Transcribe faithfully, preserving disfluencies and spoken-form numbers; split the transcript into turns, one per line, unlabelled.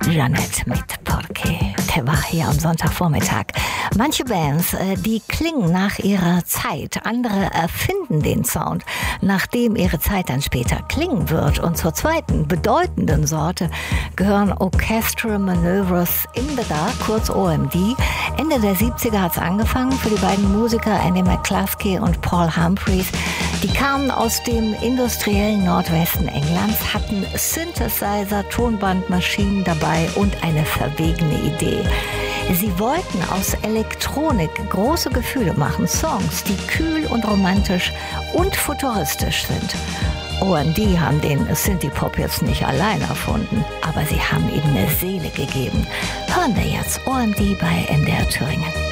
Janet mit Porque. Der war hier am Sonntagvormittag. Manche Bands, die klingen nach ihrer Zeit. Andere erfinden den Sound, nachdem ihre Zeit dann später klingen wird. Und zur zweiten bedeutenden Sorte gehören Orchestral Manoeuvres in the Dark, kurz O M D. Ende der siebziger hat es angefangen für die beiden Musiker Andy McCluskey und Paul Humphreys. Die kamen aus dem industriellen Nordwesten Englands, hatten Synthesizer, Tonbandmaschinen dabei und eine verwegene Idee. Sie wollten aus Elektronik große Gefühle machen, Songs, die kühl und romantisch und futuristisch sind. O M D haben den Synthie-Pop jetzt nicht allein erfunden, aber sie haben ihm eine Seele gegeben. Hören wir jetzt O M D bei M D R Thüringen.